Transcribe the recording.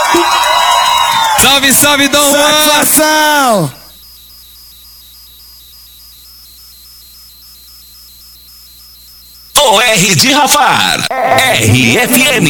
Salve, salve, Dom Juan! Satisfação! O R de Rafar, RFM.